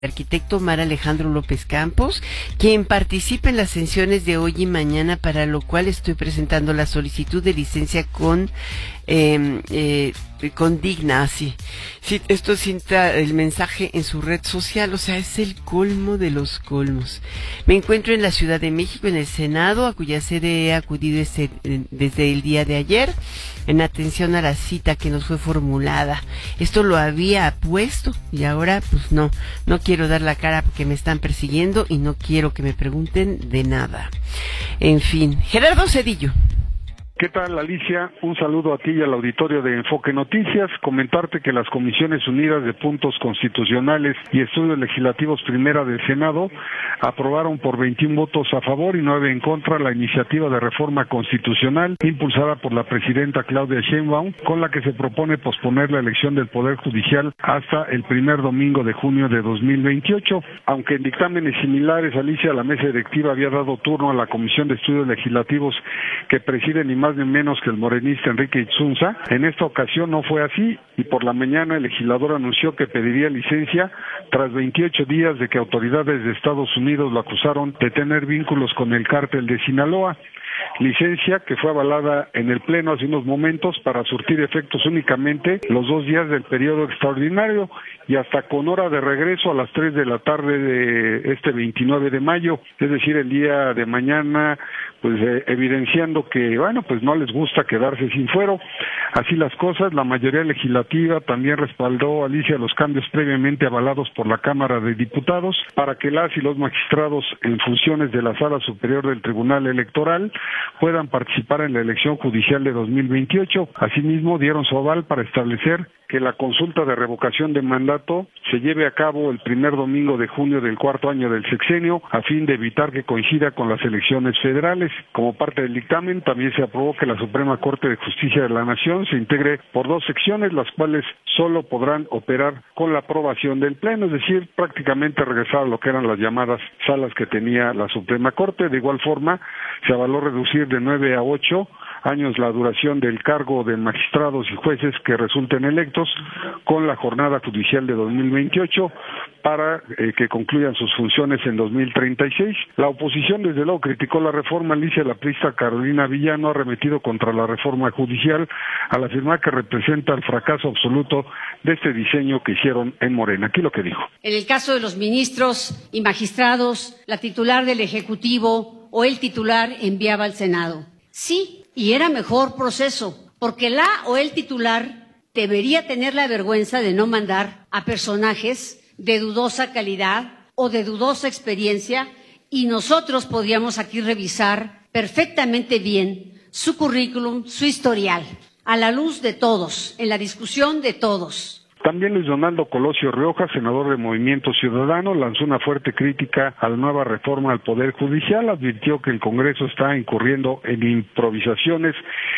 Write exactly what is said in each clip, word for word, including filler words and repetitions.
arquitecto Omar Alejandro López Campos, quien participa en las sesiones de hoy y mañana, para lo cual estoy presentando la solicitud de licencia con eh, eh, con Digna, así. Sí, esto cinta el mensaje en su red social, o sea, es el colmo de los colmos. Me encuentro en la Ciudad de México, en el Senado, a cuya sede he acudido este, desde el día de ayer, en atención a la cita que nos fue formulada. Esto lo había puesto y ahora, pues no, no quiero dar la cara porque me están persiguiendo y no quiero que me pregunten de nada. En fin, Gerardo Cedillo. ¿Qué tal, Alicia? Un saludo a ti y al auditorio de Enfoque Noticias. Comentarte que las Comisiones Unidas de Puntos Constitucionales y Estudios Legislativos Primera del Senado aprobaron por veintiún votos a favor y nueve en contra la iniciativa de reforma constitucional impulsada por la presidenta Claudia Sheinbaum, con la que se propone posponer la elección del Poder Judicial hasta el primer domingo de junio de dos mil veintiocho. Aunque en dictámenes similares, Alicia, la mesa directiva había dado turno a la Comisión de Estudios Legislativos que preside ni más ni menos que el morenista Enrique Itzunza. En esta ocasión no fue así y por la mañana el legislador anunció que pediría licencia tras veintiocho días de que autoridades de Estados Unidos lo acusaron de tener vínculos con el cártel de Sinaloa. Licencia que fue avalada en el Pleno hace unos momentos para surtir efectos únicamente los dos días del periodo extraordinario y hasta con hora de regreso a las tres de la tarde de este veintinueve de mayo, es decir, el día de mañana, pues eh, evidenciando que, bueno, pues no les gusta quedarse sin fuero. Así las cosas, la mayoría legislativa también respaldó, Alicia, los cambios previamente avalados por la Cámara de Diputados para que las y los magistrados en funciones de la Sala Superior del Tribunal Electoral puedan participar en la elección judicial de dos mil veintiocho. Asimismo, dieron su aval para establecer que la consulta de revocación de mandato se lleve a cabo el primer domingo de junio del cuarto año del sexenio, a fin de evitar que coincida con las elecciones federales. Como parte del dictamen, también se aprobó que la Suprema Corte de Justicia de la Nación se integre por dos secciones, las cuales solo podrán operar con la aprobación del Pleno, es decir, prácticamente regresar a lo que eran las llamadas salas que tenía la Suprema Corte. De igual forma, se avaló reducir de nueve a ocho años la duración del cargo de magistrados y jueces que resulten electos con la jornada judicial de dos mil veintiocho para eh, que concluyan sus funciones en dos mil treinta y seis. La oposición desde luego criticó la reforma. Alicia, la priista Carolina Villano ha arremetido contra la reforma judicial al afirmar que representa el fracaso absoluto de este diseño que hicieron en Morena. Aquí lo que dijo. En el caso de los ministros y magistrados, la titular del Ejecutivo o el titular enviaba al Senado. Sí, y era mejor proceso, porque la o el titular debería tener la vergüenza de no mandar a personajes de dudosa calidad o de dudosa experiencia, y nosotros podríamos aquí revisar perfectamente bien su currículum, su historial, a la luz de todos, en la discusión de todos. También Luis Donaldo Colosio Rioja, senador de Movimiento Ciudadano, lanzó una fuerte crítica a la nueva reforma al Poder Judicial, advirtió que el Congreso está incurriendo en improvisaciones,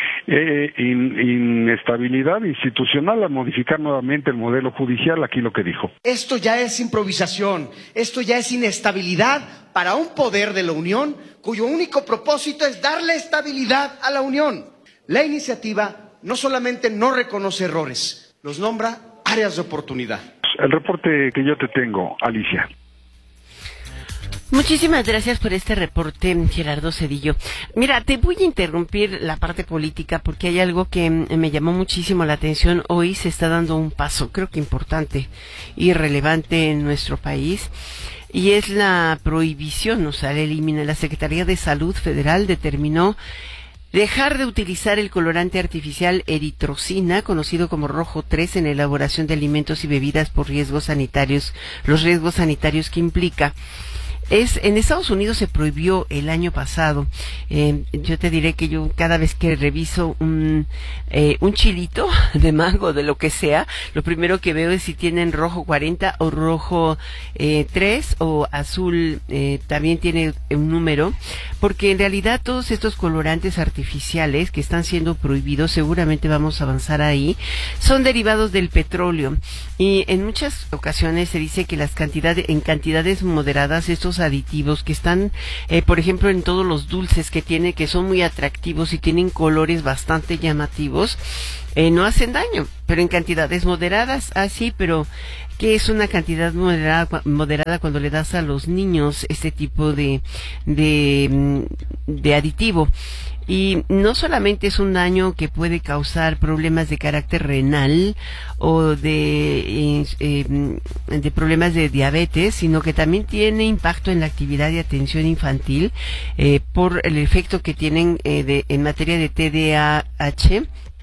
eh, in, inestabilidad institucional al modificar nuevamente el modelo judicial. Aquí lo que dijo. Esto ya es improvisación, esto ya es inestabilidad para un poder de la Unión cuyo único propósito es darle estabilidad a la Unión. La iniciativa no solamente no reconoce errores, los nombra áreas de oportunidad. El reporte que yo te tengo, Alicia. Muchísimas gracias por este reporte, Gerardo Cedillo. Mira, te voy a interrumpir la parte política porque hay algo que me llamó muchísimo la atención. Hoy se está dando un paso, creo que importante y relevante en nuestro país, y es la prohibición, o sea, la elimina. La Secretaría de Salud Federal determinó dejar de utilizar el colorante artificial eritrocina, conocido como rojo tres, en la elaboración de alimentos y bebidas por riesgos sanitarios, los riesgos sanitarios que implica. Es, en Estados Unidos se prohibió el año pasado. Eh, yo te diré que yo cada vez que reviso un, eh, un chilito de mango, de lo que sea, lo primero que veo es si tienen rojo cuarenta o rojo eh, tres o azul, eh, también tiene un número, porque en realidad todos estos colorantes artificiales que están siendo prohibidos, seguramente vamos a avanzar ahí, son derivados del petróleo, y en muchas ocasiones se dice que las cantidades, en cantidades moderadas, estos aditivos que están, eh, por ejemplo, en todos los dulces que tiene, que son muy atractivos y tienen colores bastante llamativos, eh, no hacen daño, pero en cantidades moderadas, así, ah, pero que es una cantidad moderada, moderada cuando le das a los niños este tipo de, de, de aditivo. Y no solamente es un daño que puede causar problemas de carácter renal o de, eh, de problemas de diabetes, sino que también tiene impacto en la actividad de atención infantil eh, por el efecto que tienen eh, de, en materia de T D A H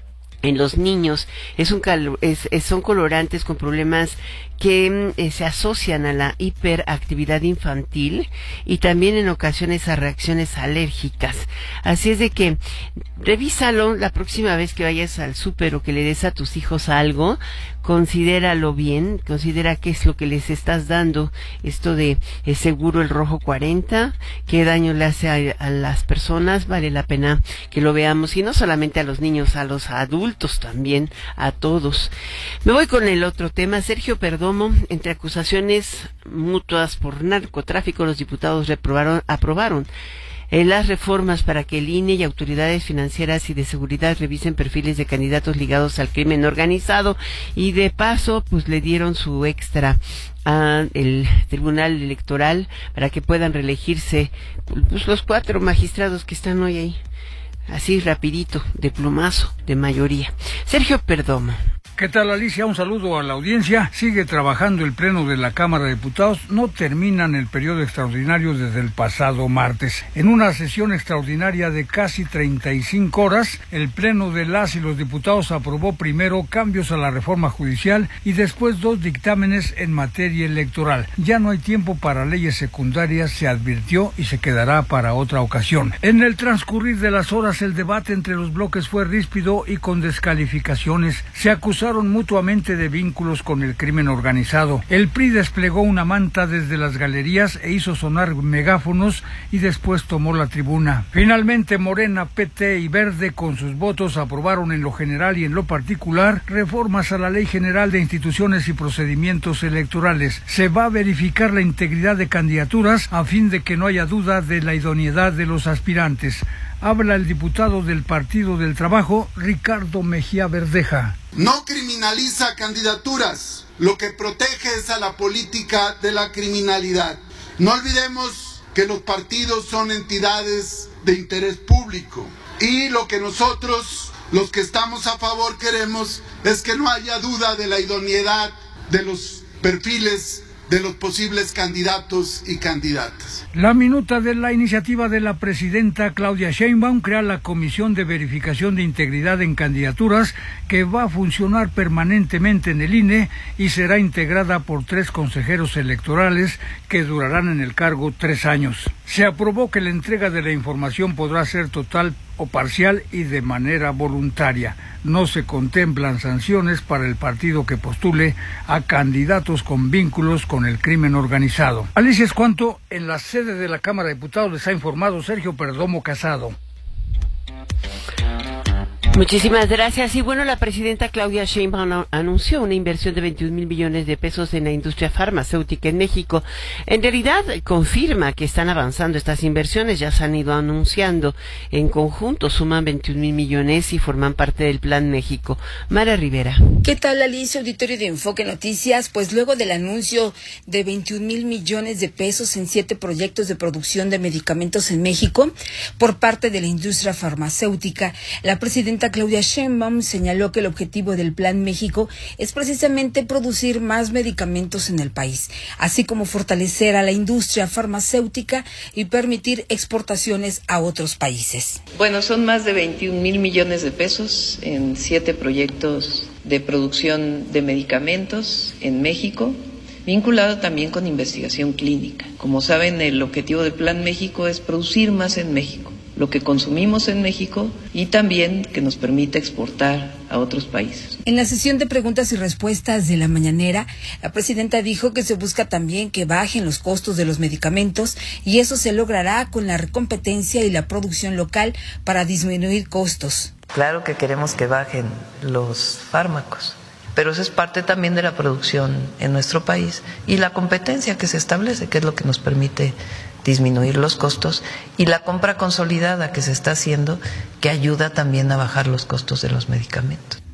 en los niños. Es un cal es, es, son colorantes con problemas que eh, se asocian a la hiperactividad infantil y también en ocasiones a reacciones alérgicas. Así es de que revísalo la próxima vez que vayas al súper o que le des a tus hijos algo, considéralo bien, considera qué es lo que les estás dando. Esto de eh, seguro el rojo cuarenta, qué daño le hace a, a las personas, vale la pena que lo veamos, y no solamente a los niños, a los adultos también, a todos. Me voy con el otro tema. Sergio Perdomo, entre acusaciones mutuas por narcotráfico, los diputados reprobaron, aprobaron eh, las reformas para que el I N E y autoridades financieras y de seguridad revisen perfiles de candidatos ligados al crimen organizado, y de paso pues le dieron su extra a el Tribunal Electoral para que puedan reelegirse pues, los cuatro magistrados que están hoy ahí, así rapidito, de plumazo, de mayoría. Sergio Perdomo. ¿Qué tal, Alicia? Un saludo a la audiencia. Sigue trabajando el Pleno de la Cámara de Diputados. No terminan el periodo extraordinario desde el pasado martes. En una sesión extraordinaria de casi treinta y cinco horas, el Pleno de las y los diputados aprobó primero cambios a la reforma judicial y después dos dictámenes en materia electoral. Ya no hay tiempo para leyes secundarias, se advirtió, y se quedará para otra ocasión. En el transcurrir de las horas, el debate entre los bloques fue ríspido y con descalificaciones. Se acusaron mutuamente de vínculos con el crimen organizado. El P R I desplegó una manta desde las galerías e hizo sonar megáfonos y después tomó la tribuna. Finalmente, Morena, P T y Verde con sus votos aprobaron en lo general y en lo particular reformas a la Ley General de Instituciones y Procedimientos Electorales. Se va a verificar la integridad de candidaturas a fin de que no haya duda de la idoneidad de los aspirantes. Habla el diputado del Partido del Trabajo, Ricardo Mejía Verdeja. No criminaliza candidaturas, lo que protege es a la política de la criminalidad. No olvidemos que los partidos son entidades de interés público y lo que nosotros, los que estamos a favor, queremos es que no haya duda de la idoneidad de los perfiles de los posibles candidatos y candidatas. La minuta de la iniciativa de la presidenta Claudia Sheinbaum crea la Comisión de Verificación de Integridad en Candidaturas, que va a funcionar permanentemente en el I N E y será integrada por tres consejeros electorales que durarán en el cargo tres años. Se aprobó que la entrega de la información podrá ser total o parcial y de manera voluntaria. No se contemplan sanciones para el partido que postule a candidatos con vínculos con el crimen organizado. Alicia Escuanto, en la sede de la Cámara de Diputados, les ha informado Sergio Perdomo Casado. Muchísimas gracias. Y bueno, la presidenta Claudia Sheinbaum anunció una inversión de veintiún mil millones de pesos en la industria farmacéutica en México. En realidad, confirma que están avanzando estas inversiones, ya se han ido anunciando. En conjunto suman veintiún mil millones y forman parte del Plan México. Mara Rivera. ¿Qué tal, Alicia? Auditorio de Enfoque Noticias. Pues luego del anuncio de veintiún mil millones de pesos en siete proyectos de producción de medicamentos en México por parte de la industria farmacéutica, la presidenta Claudia Sheinbaum señaló que el objetivo del Plan México es precisamente producir más medicamentos en el país, así como fortalecer a la industria farmacéutica y permitir exportaciones a otros países. Bueno, son más de veintiún mil millones de pesos en siete proyectos de producción de medicamentos en México, vinculado también con investigación clínica. Como saben, el objetivo del Plan México es producir más en México, lo que consumimos en México, y también que nos permita exportar a otros países. En la sesión de preguntas y respuestas de la mañanera, la presidenta dijo que se busca también que bajen los costos de los medicamentos, y eso se logrará con la recompetencia y la producción local para disminuir costos. Claro que queremos que bajen los fármacos, pero eso es parte también de la producción en nuestro país y la competencia que se establece, que es lo que nos permite disminuir los costos, y la compra consolidada que se está haciendo, que ayuda también a bajar los costos de los medicamentos.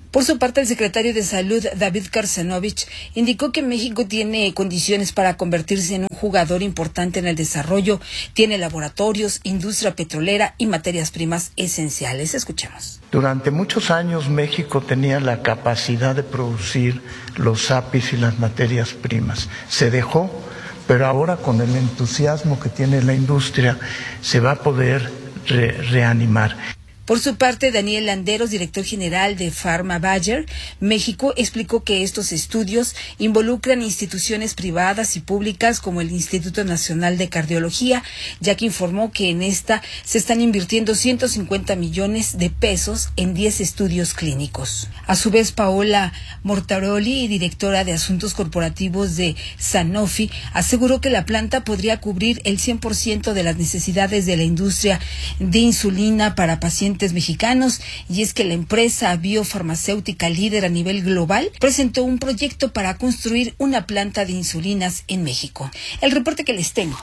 Por su parte, el secretario de Salud, David Karsanovich, indicó que México tiene condiciones para convertirse en un jugador importante en el desarrollo, tiene laboratorios, industria petrolera y materias primas esenciales. Escuchemos. Durante muchos años México tenía la capacidad de producir los A P Is y las materias primas. Se dejó, pero ahora con el entusiasmo que tiene la industria se va a poder re- reanimar. Por su parte, Daniel Landeros, director general de Pharma Bayer México, explicó que estos estudios involucran instituciones privadas y públicas como el Instituto Nacional de Cardiología, ya que informó que en esta se están invirtiendo ciento cincuenta millones de pesos en diez estudios clínicos. A su vez, Paola Mortaroli, directora de Asuntos Corporativos de Sanofi, aseguró que la planta podría cubrir el cien por ciento de las necesidades de la industria de insulina para pacientes mexicanos, y es que la empresa biofarmacéutica líder a nivel global presentó un proyecto para construir una planta de insulinas en México. El reporte que les tengo.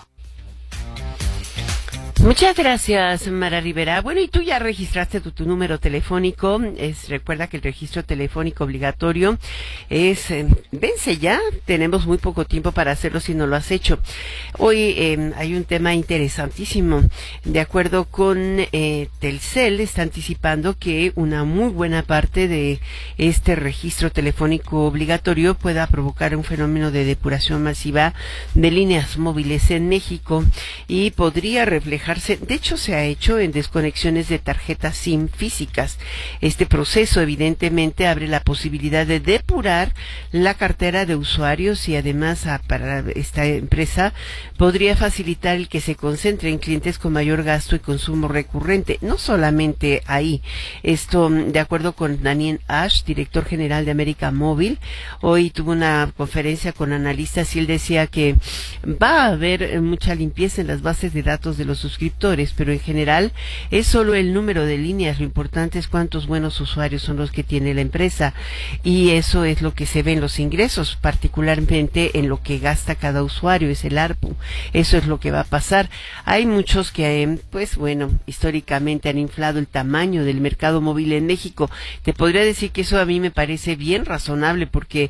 Muchas gracias, Mara Rivera. Bueno, y tú ya registraste tu, tu número telefónico. Es, recuerda que el registro telefónico obligatorio es, eh, vence ya. Tenemos muy poco tiempo para hacerlo si no lo has hecho. Hoy eh, hay un tema interesantísimo. De acuerdo con eh, Telcel, está anticipando que una muy buena parte de este registro telefónico obligatorio pueda provocar un fenómeno de depuración masiva de líneas móviles en México y podría reflejar. De hecho, se ha hecho en desconexiones de tarjetas SIM físicas. Este proceso evidentemente abre la posibilidad de depurar la cartera de usuarios y además a, para esta empresa podría facilitar el que se concentre en clientes con mayor gasto y consumo recurrente. No solamente ahí. Esto, de acuerdo con Daniel Ash, director general de América Móvil, hoy tuvo una conferencia con analistas y él decía que va a haber mucha limpieza en las bases de datos de los suscriptores, pero en general es solo el número de líneas. Lo importante es cuántos buenos usuarios son los que tiene la empresa, y eso es lo que se ve en los ingresos, particularmente en lo que gasta cada usuario, es el A R P U. Eso es lo que va a pasar. Hay muchos que, pues bueno, históricamente han inflado el tamaño del mercado móvil en México. Te podría decir que eso a mí me parece bien razonable, porque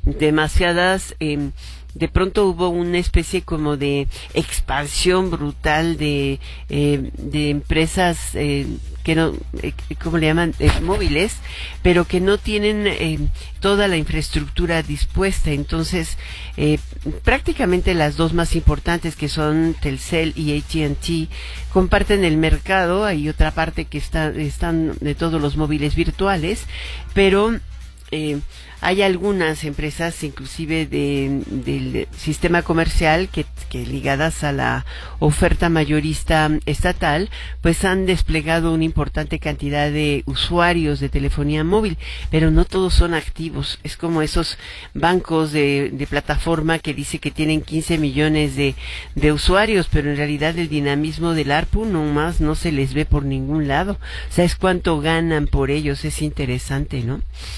demasiadas eh, de pronto hubo una especie como de expansión brutal de eh, de empresas eh, que no, eh, ¿cómo le llaman? Eh, móviles, pero que no tienen eh, toda la infraestructura dispuesta. Entonces, eh, prácticamente las dos más importantes, que son Telcel y A T and T, comparten el mercado. Hay otra parte que está, están de todos los móviles virtuales, pero eh, hay algunas empresas, inclusive de, del sistema comercial, que, que ligadas a la oferta mayorista estatal, pues han desplegado una importante cantidad de usuarios de telefonía móvil, pero no todos son activos. Es como esos bancos de, de plataforma que dice que tienen quince millones de, de usuarios, pero en realidad el dinamismo del A R P U no más no se les ve por ningún lado. ¿Sabes cuánto ganan por ellos? Es interesante, ¿no?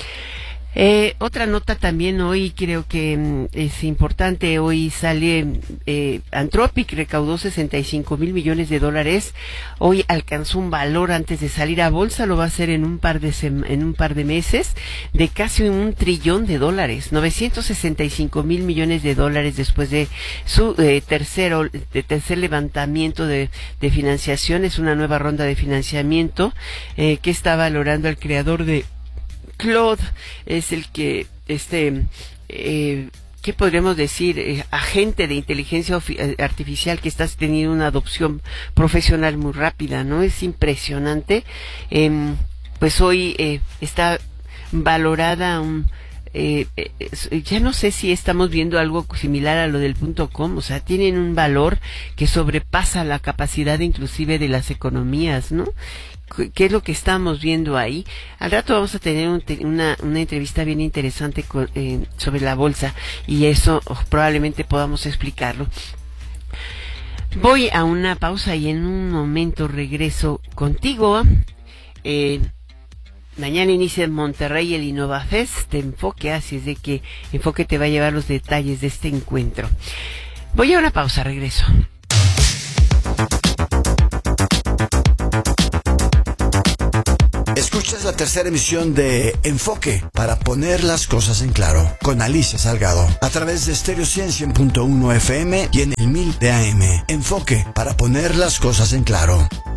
Eh, otra nota también hoy, creo que mm, es importante. Hoy sale eh, Anthropic recaudó sesenta y cinco mil millones de dólares. Hoy alcanzó un valor, antes de salir a bolsa, lo va a hacer en un par de sem en un par de meses, de casi un trillón de dólares, novecientos sesenta y cinco mil millones de dólares después de su eh, tercero de tercer levantamiento de, de financiación. Es una nueva ronda de financiamiento eh, que está valorando al creador de Claude. Es el que, este, eh, ¿qué podríamos decir? Eh, agente de inteligencia artificial que está teniendo una adopción profesional muy rápida, ¿no? Es impresionante. Eh, pues hoy eh, está valorada un... Eh, eh, ya no sé si estamos viendo algo similar a lo del punto com, o sea, tienen un valor que sobrepasa la capacidad inclusive de las economías, ¿no? ¿Qué es lo que estamos viendo ahí? Al rato vamos a tener un, una, una entrevista bien interesante con, eh, sobre la bolsa, y eso oh, probablemente podamos explicarlo. Voy a una pausa y en un momento regreso contigo. Eh, mañana inicia en Monterrey el InnovaFest de Enfoque, así es de que Enfoque te va a llevar los detalles de este encuentro. Voy a una pausa, regreso. Escuchas la la tercera emisión de Enfoque, para poner las cosas en claro, con Alicia Salgado, a través de Estéreo cien punto uno F M y en el mil de A M. Enfoque, para poner las cosas en claro.